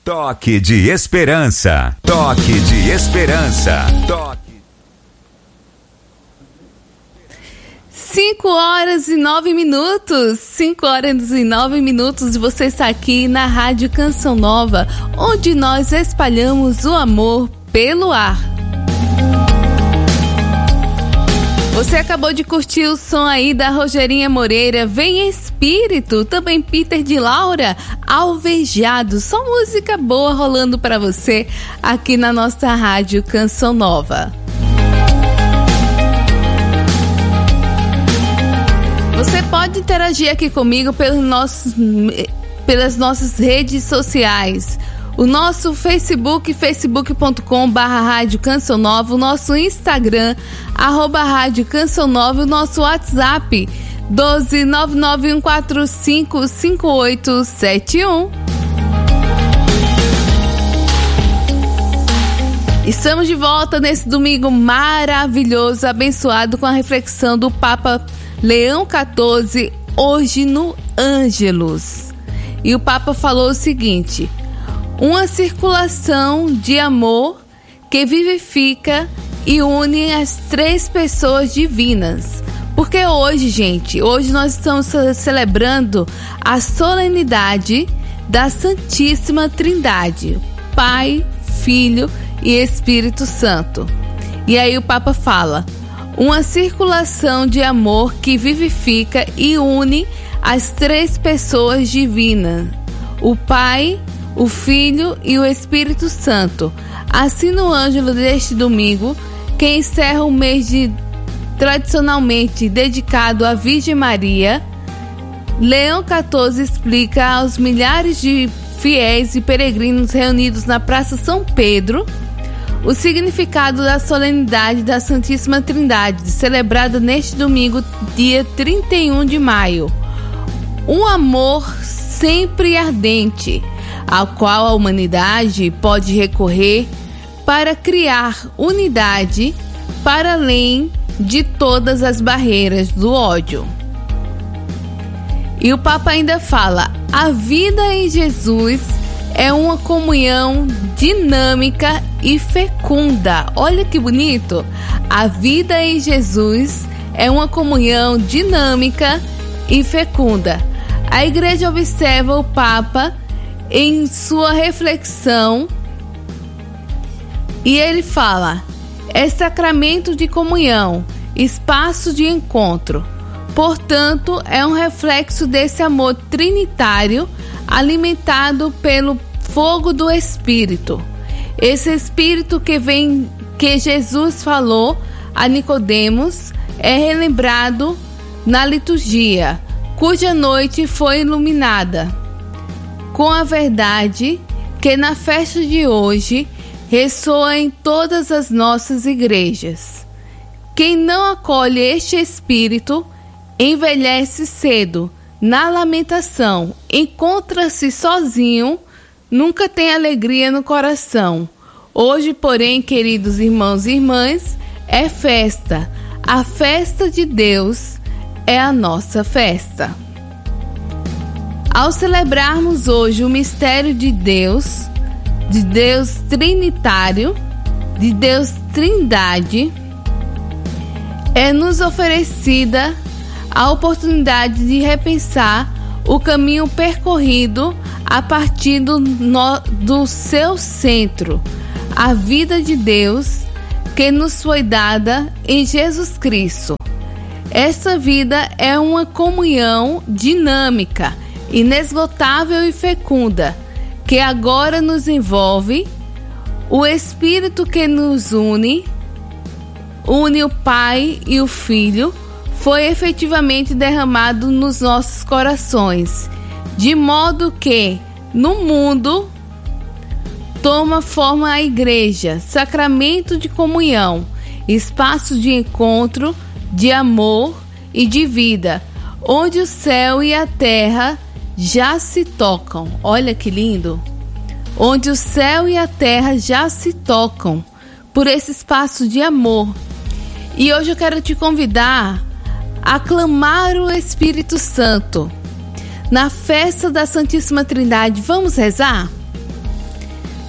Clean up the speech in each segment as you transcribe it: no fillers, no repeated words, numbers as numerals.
Toque de esperança. Toque de esperança. Toque. 5 horas e 9 minutos. 5 horas e 9 minutos. E você está aqui na Rádio Canção Nova, onde nós espalhamos o amor pelo ar. Você acabou de curtir o som aí da Rogerinha Moreira, Vem Espírito, também Peter de Laura, Alvejado, só música boa rolando para você aqui na nossa Rádio Canção Nova. Você pode interagir aqui comigo pelas nossas redes sociais. O nosso Facebook, facebook.com/Rádio Canção Nova, o nosso Instagram, @Rádio Canção Nova, o nosso WhatsApp, 12991455871. Estamos de volta nesse domingo maravilhoso, abençoado, com a reflexão do Papa Leão XIV, hoje no Ângelus. E o Papa falou o seguinte: uma circulação de amor que vivifica e une as três pessoas divinas. Porque hoje, gente, nós estamos celebrando a solenidade da Santíssima Trindade, Pai, Filho e Espírito Santo. E aí o Papa fala: uma circulação de amor que vivifica e une as três pessoas divinas, o Pai, o Filho e o Espírito Santo. Assim, no Ângelo deste domingo, que encerra o mês tradicionalmente dedicado à Virgem Maria, Leão XIV explica aos milhares de fiéis e peregrinos reunidos na Praça São Pedro o significado da solenidade da Santíssima Trindade, celebrada neste domingo, dia 31 de maio. Um amor sempre ardente, ao qual a humanidade pode recorrer para criar unidade para além de todas as barreiras do ódio. E o Papa ainda fala: a vida em Jesus é uma comunhão dinâmica e fecunda. Olha que bonito! A vida em Jesus é uma comunhão dinâmica e fecunda. A Igreja observa o Papa em sua reflexão e ele fala: é sacramento de comunhão, espaço de encontro. Portanto, é um reflexo desse amor trinitário alimentado pelo fogo do Espírito. Esse Espírito que Jesus falou a Nicodemos é relembrado na liturgia, cuja noite foi iluminada com a verdade que na festa de hoje ressoa em todas as nossas igrejas. Quem não acolhe este Espírito envelhece cedo na lamentação, encontra-se sozinho, nunca tem alegria no coração. Hoje, porém, queridos irmãos e irmãs, é festa. A festa de Deus é a nossa festa. Ao celebrarmos hoje o mistério de Deus Trinitário, de Deus Trindade, é nos oferecida a oportunidade de repensar o caminho percorrido a partir do seu centro, a vida de Deus que nos foi dada em Jesus Cristo. Essa vida é uma comunhão dinâmica, inesgotável e fecunda, que agora nos envolve. O Espírito que nos une o Pai e o Filho, foi efetivamente derramado nos nossos corações, de modo que no mundo toma forma a Igreja, sacramento de comunhão, espaço de encontro, de amor e de vida, onde o céu e a terra já se tocam. Olha que lindo! Onde o céu e a terra já se tocam por esse espaço de amor. E hoje eu quero te convidar a clamar o Espírito Santo na festa da Santíssima Trindade. Vamos rezar?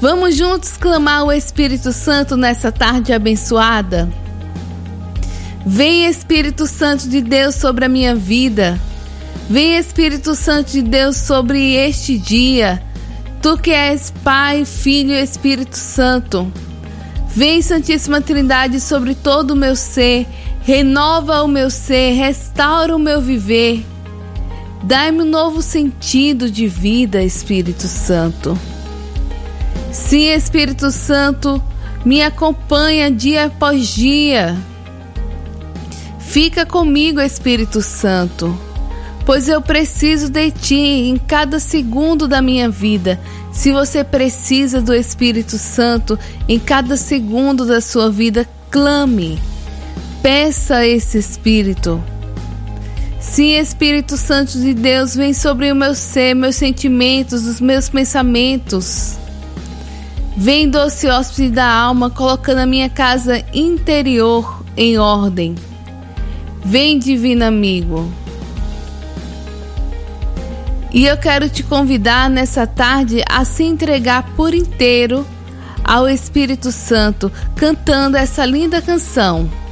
Vamos juntos clamar o Espírito Santo nessa tarde abençoada? Vem, Espírito Santo de Deus, sobre a minha vida. Vem, Espírito Santo de Deus, sobre este dia. Tu que és Pai, Filho e Espírito Santo. Vem, Santíssima Trindade, sobre todo o meu ser. Renova o meu ser, restaura o meu viver. Dai-me um novo sentido de vida, Espírito Santo. Sim, Espírito Santo, me acompanha dia após dia. Fica comigo, Espírito Santo, pois eu preciso de Ti em cada segundo da minha vida. Se você precisa do Espírito Santo em cada segundo da sua vida, clame, peça esse Espírito. Sim, Espírito Santo de Deus, vem sobre o meu ser, meus sentimentos, os meus pensamentos. Vem, doce hóspede da alma, colocando a minha casa interior em ordem. Vem, divino amigo. E eu quero te convidar nessa tarde a se entregar por inteiro ao Espírito Santo, cantando essa linda canção.